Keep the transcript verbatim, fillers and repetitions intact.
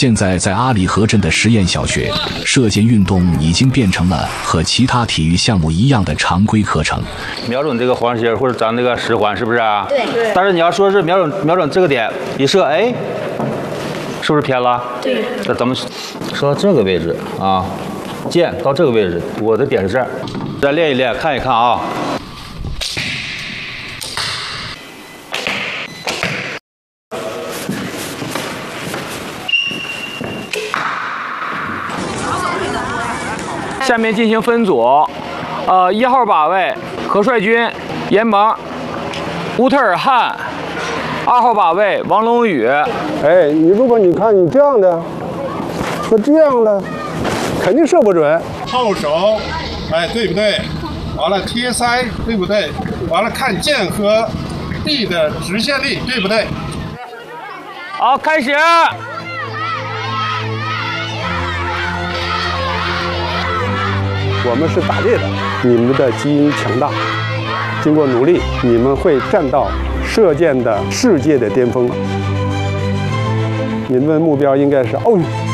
现在在阿里河镇的实验小学，射箭运动已经变成了和其他体育项目一样的常规课程。 瞄准这个黄心或者咱这个十环，是不是啊？ 对对。 但是你要说是瞄准瞄准这个点一射，哎，是不是偏了？ 对。 那咱们射到这个位置啊，箭到这个位置，我的点是这儿，再练一练，看一看啊。下面进行分组，呃，一号靶位何帅军、严萌、乌特尔汗；二号靶位王龙宇。 哎，你如果你看你这样的和这样的，肯定射不准。 后手，哎，对不对？完了贴腮，对不对？完了看箭和地的直线力，对不对？ 好，开始。 我们是打猎的，你们的基因强大，经过努力，你们会站到射箭的世界的巅峰。你们的目标应该是奥运。